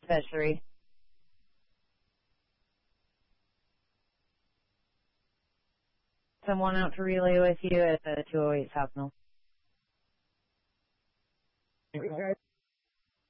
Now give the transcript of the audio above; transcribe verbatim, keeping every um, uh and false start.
Fetch three. Someone out to relay with you at the two oh eight South Mill. Okay.